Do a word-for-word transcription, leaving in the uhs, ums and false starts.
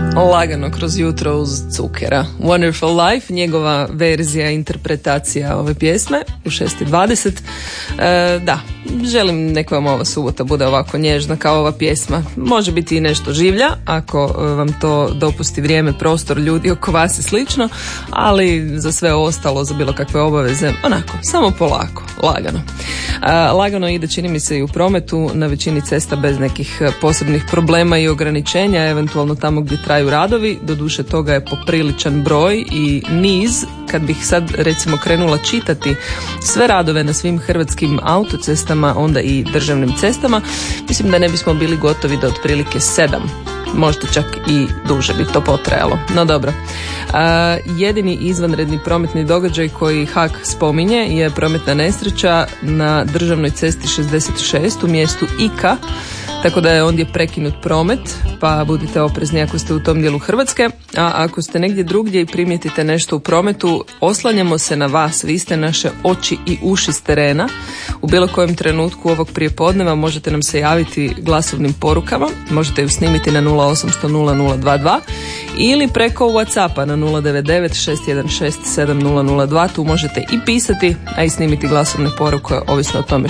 Lagano kroz jutro uz Cukera. Wonderful Life, njegova verzija, interpretacija ove pjesme u šest i dvadeset. E, da, želim nek vam ova subota bude ovako nježna kao ova pjesma. Može biti i nešto življa, ako vam to dopusti vrijeme, prostor, ljudi oko vas i slično, ali za sve ostalo, za bilo kakve obaveze, onako, samo polako, lagano. E, lagano ide, čini mi se, i u prometu, na većini cesta bez nekih posebnih problema i ograničenja, eventualno tamo gdje traju radovi, doduše toga je popriličan broj i niz. Kad bih sad recimo krenula čitati sve radove na svim hrvatskim autocestama, onda i državnim cestama, mislim da ne bismo bili gotovi do otprilike sedam. Možda čak i duže bi to potrajalo. No dobro. A, jedini izvanredni prometni događaj koji H A K spominje je prometna nesreća na državnoj cesti šezdeset šest u mjestu Ika, tako da je ondje prekinut promet, pa budite oprezni ako ste u tom dijelu Hrvatske. A ako ste negdje drugdje i primijetite nešto u prometu, oslanjamo se na vas, vi ste naše oči i uši s terena. U bilo kojem trenutku ovog prijepodneva možete nam se javiti glasovnim porukama, možete ju snimiti na nula osam sto nula nula dva dva ili preko WhatsAppa na nula devet devet šest jedan šest sedam nula nula dva. Tu možete i pisati, a i snimiti glasovne poruke, ovisno o tome